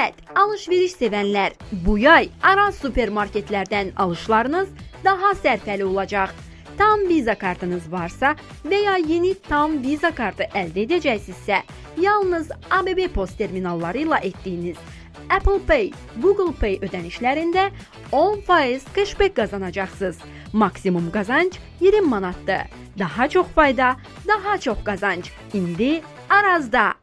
Evet, alış-veriş sevənlər, bu yay Araz supermarketlərdən alışlarınız daha sərfəli olacaq. Tam Visa kartınız varsa veya yeni tam Visa kartı əldə edəcəksinizsə, yalnız ABB post terminallarıyla etdiyiniz Apple Pay, Google Pay ödənişlərində 10% cashback qazanacaqsınız. Maksimum qazanc 20 manatdır. Daha çox fayda, daha çox qazanc. İndi Arazda.